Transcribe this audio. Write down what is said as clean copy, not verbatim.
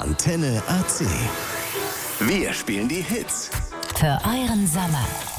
Antenne AC. Wir spielen die Hits. Für euren Sommer.